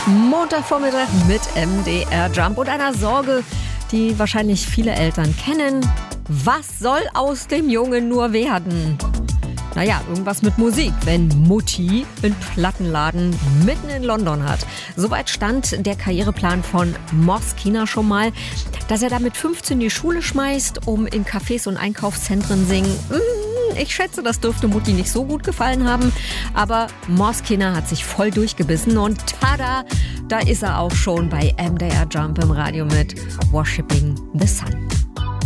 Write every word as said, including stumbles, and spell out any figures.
Montagvormittag mit M D R Jump und einer Sorge, die wahrscheinlich viele Eltern kennen. Was soll aus dem Jungen nur werden? Naja, irgendwas mit Musik, wenn Mutti einen Plattenladen mitten in London hat. Soweit stand der Karriereplan von Moskina schon mal, dass er da mit fünfzehn die Schule schmeißt, um in Cafés und Einkaufszentren singen. Ich schätze, das dürfte Mutti nicht so gut gefallen haben, aber Moskina hat sich voll durchgebissen und tada, da ist er auch schon bei M D R Jump im Radio mit Worshipping the Sun.